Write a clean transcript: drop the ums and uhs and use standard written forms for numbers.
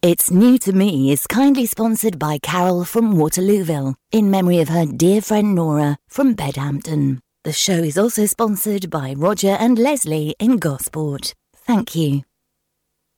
It's New to Me is kindly sponsored by Carol from Waterlooville, in memory of her dear friend Nora from Bedhampton. The show is also sponsored by Roger and Leslie in Gosport. Thank you.